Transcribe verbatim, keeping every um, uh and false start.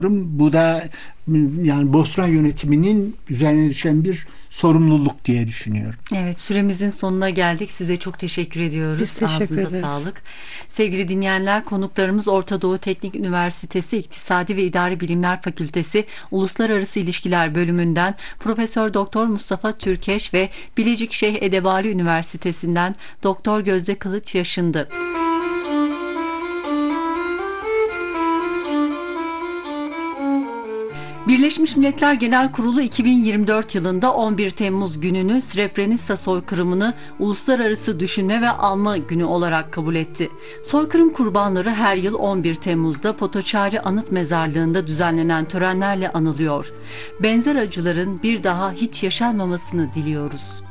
Bu da yani Bosna yönetiminin üzerine düşen bir sorumluluk diye düşünüyorum. Evet, süremizin sonuna geldik. Size çok teşekkür Biz ediyoruz. teşekkür Ağzınıza ederiz. sağlık. Sevgili dinleyenler, konuklarımız Orta Doğu Teknik Üniversitesi İktisadi ve İdari Bilimler Fakültesi Uluslararası İlişkiler Bölümünden Profesör Doktor Mustafa Türkeş ve Bilecik Şeyh Edebali Üniversitesi'nden Doktor Gözde Kılıç Yaşındı. Birleşmiş Milletler Genel Kurulu iki bin yirmi dört yılında on bir Temmuz gününü Srebrenica soykırımını Uluslararası Düşünme ve Anma Günü olarak kabul etti. Soykırım kurbanları her yıl on bir Temmuz'da Potoçari Anıt Mezarlığı'nda düzenlenen törenlerle anılıyor. Benzer acıların bir daha hiç yaşanmamasını diliyoruz.